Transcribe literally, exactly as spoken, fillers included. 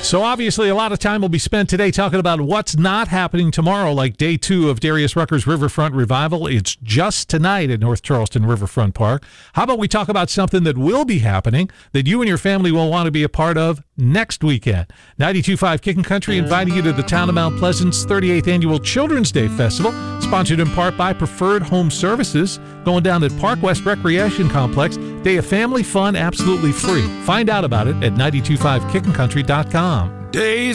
So obviously a lot of time will be spent today talking about what's not happening tomorrow, like day two of Darius Rucker's Riverfront Revival. It's just tonight at North Charleston Riverfront Park. How about we talk about something that will be happening that you and your family will want to be a part of next weekend? ninety-two point five Kickin' Country inviting you to the Town of Mount Pleasant's thirty-eighth Annual Children's Day Festival, sponsored in part by Preferred Home Services, going down at Park West Recreation Complex. Day of family fun, absolutely free. Find out about it at nine two five kickin country dot com. Days